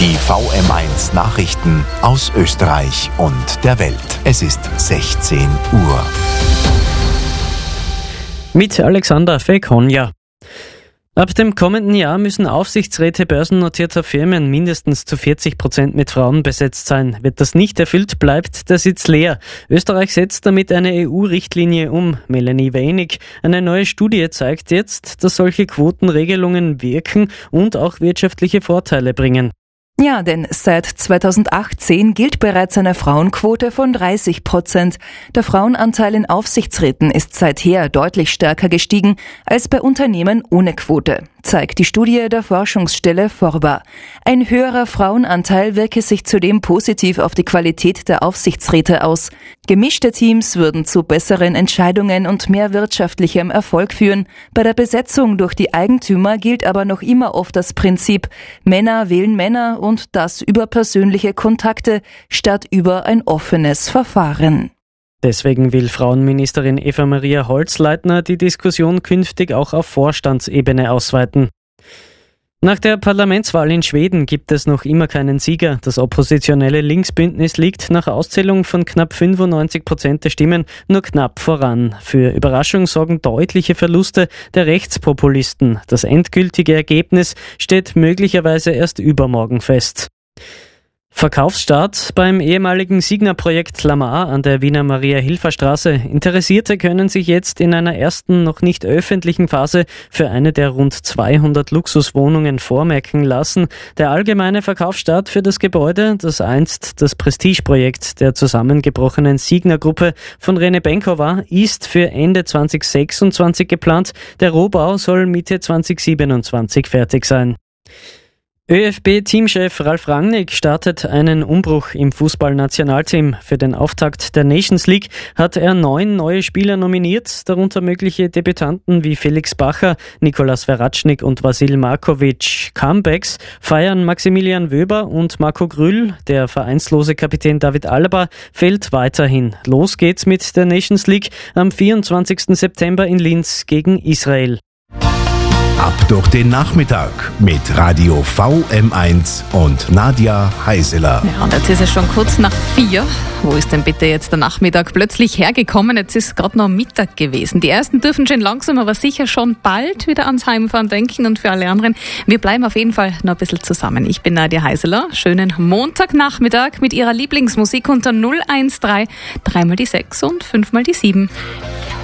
Die VM1 Nachrichten aus Österreich und der Welt. Es ist 16 Uhr. Mit Alexander Fekonja. Ab dem kommenden Jahr müssen Aufsichtsräte börsennotierter Firmen mindestens zu 40% mit Frauen besetzt sein. Wird das nicht erfüllt, bleibt der Sitz leer. Österreich setzt damit eine EU-Richtlinie um. Melanie Weinig. Eine neue Studie zeigt jetzt, dass solche Quotenregelungen wirken und auch wirtschaftliche Vorteile bringen. Ja, denn seit 2018 gilt bereits eine Frauenquote von 30%. Der Frauenanteil in Aufsichtsräten ist seither deutlich stärker gestiegen als bei Unternehmen ohne Quote, zeigt die Studie der Forschungsstelle Forba. Ein höherer Frauenanteil wirke sich zudem positiv auf die Qualität der Aufsichtsräte aus. Gemischte Teams würden zu besseren Entscheidungen und mehr wirtschaftlichem Erfolg führen. Bei der Besetzung durch die Eigentümer gilt aber noch immer oft das Prinzip: Männer wählen Männer und das über persönliche Kontakte statt über ein offenes Verfahren. Deswegen will Frauenministerin Eva-Maria Holzleitner die Diskussion künftig auch auf Vorstandsebene ausweiten. Nach der Parlamentswahl in Schweden gibt es noch immer keinen Sieger. Das oppositionelle Linksbündnis liegt nach Auszählung von knapp 95% der Stimmen nur knapp voran. Für Überraschung sorgen deutliche Verluste der Rechtspopulisten. Das endgültige Ergebnis steht möglicherweise erst übermorgen fest. Verkaufsstart beim ehemaligen Signa-Projekt Lamar an der Wiener Maria-Hilfer-Straße. Interessierte können sich jetzt in einer ersten, noch nicht öffentlichen Phase für eine der rund 200 Luxuswohnungen vormerken lassen. Der allgemeine Verkaufsstart für das Gebäude, das einst das Prestigeprojekt der zusammengebrochenen Signa-Gruppe von Rene Benko war, ist für Ende 2026 geplant. Der Rohbau soll Mitte 2027 fertig sein. ÖFB-Teamchef Ralf Rangnick startet einen Umbruch im Fußballnationalteam. Für den Auftakt der Nations League hat er 9 neue Spieler nominiert, darunter mögliche Debütanten wie Felix Bacher, Nikolas Veratschnik und Vasil Markovic. Comebacks feiern Maximilian Wöber und Marco Grüll. Der vereinslose Kapitän David Alaba fehlt weiterhin. Los geht's mit der Nations League am 24. September in Linz gegen Israel. Ab durch den Nachmittag mit Radio VM1 und Nadja Heiseler. Ja, und jetzt ist es schon kurz nach 4. Wo ist denn bitte jetzt der Nachmittag plötzlich hergekommen? Jetzt ist gerade noch Mittag gewesen. Die ersten dürfen schon langsam, aber sicher schon bald wieder ans Heimfahren denken. Und für alle anderen, wir bleiben auf jeden Fall noch ein bisschen zusammen. Ich bin Nadja Heiseler. Schönen Montagnachmittag mit Ihrer Lieblingsmusik unter 013 3 mal die 6 und 5 mal die 7.